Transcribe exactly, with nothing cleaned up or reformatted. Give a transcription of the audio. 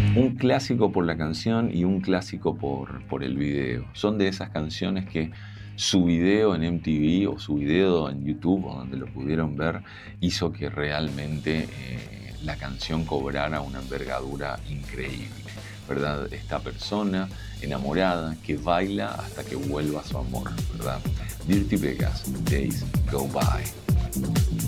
Un clásico por la canción y un clásico por, por el video. Son de esas canciones que su video en M T V o su video en YouTube, o donde lo pudieron ver, hizo que realmente eh, la canción cobrara una envergadura increíble, ¿verdad? Esta persona enamorada que baila hasta que vuelva su amor, ¿verdad? Dirty Vegas, Days Go By.